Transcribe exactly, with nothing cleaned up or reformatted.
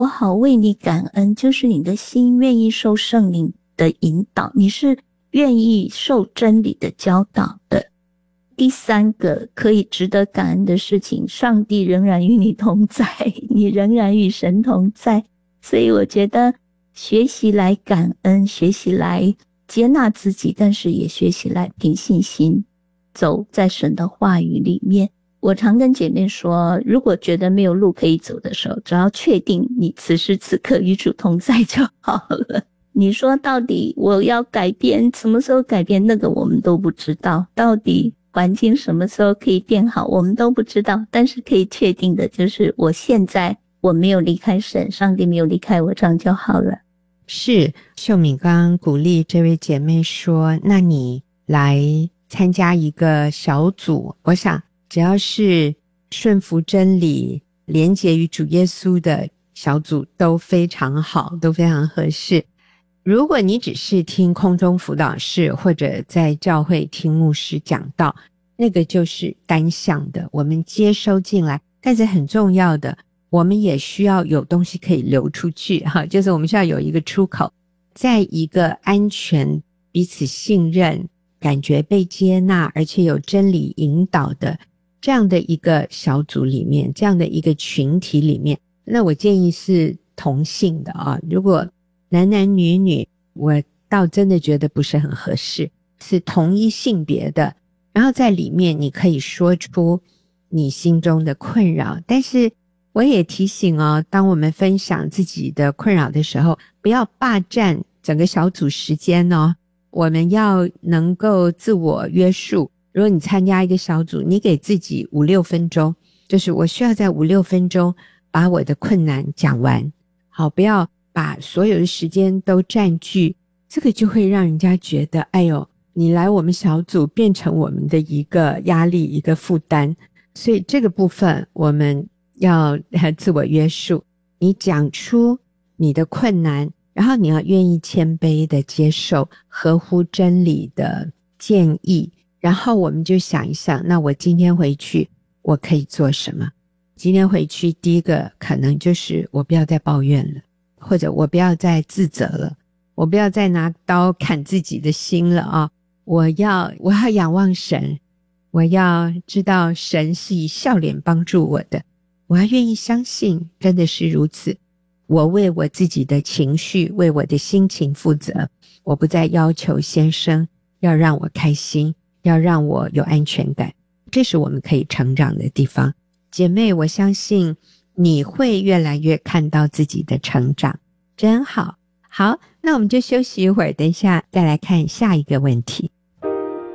我好为你感恩，就是你的心愿意受圣灵的引导，你是愿意受真理的教导的。第三个可以值得感恩的事情，上帝仍然与你同在，你仍然与神同在。所以我觉得学习来感恩，学习来接纳自己，但是也学习来凭信心走在神的话语里面。我常跟姐妹说，如果觉得没有路可以走的时候，只要确定你此时此刻与主同在就好了。你说到底我要改变，什么时候改变，那个我们都不知道，到底环境什么时候可以变好我们都不知道，但是可以确定的就是我现在我没有离开神，上帝没有离开我，这样就好了。 是，秀敏刚刚鼓励这位姐妹说，那你来参加一个小组，我想只要是顺服真理连结于主耶稣的小组都非常好，都非常合适。如果你只是听空中辅导室或者在教会听牧师讲道，那个就是单向的，我们接收进来，但是很重要的，我们也需要有东西可以流出去哈，就是我们需要有一个出口，在一个安全、彼此信任、感觉被接纳而且有真理引导的这样的一个小组里面，这样的一个群体里面，那我建议是同性的啊，如果男男女女我倒真的觉得不是很合适，是同一性别的，然后在里面你可以说出你心中的困扰，但是我也提醒哦，当我们分享自己的困扰的时候，不要霸占整个小组时间哦，我们要能够自我约束。如果你参加一个小组，你给自己五六分钟，就是我需要在五六分钟把我的困难讲完，好，不要把所有的时间都占据，这个就会让人家觉得，哎呦，你来我们小组变成我们的一个压力，一个负担。所以这个部分我们要自我约束，你讲出你的困难，然后你要愿意谦卑的接受合乎真理的建议，然后我们就想一想，那我今天回去我可以做什么？今天回去第一个可能就是我不要再抱怨了，或者我不要再自责了，我不要再拿刀砍自己的心了啊！我要我要仰望神，我要知道神是以笑脸帮助我的，我要愿意相信真的是如此。我为我自己的情绪，为我的心情负责，我不再要求先生要让我开心，要让我有安全感，这是我们可以成长的地方。姐妹，我相信你会越来越看到自己的成长，真好。好，那我们就休息一会儿，等一下再来看下一个问题。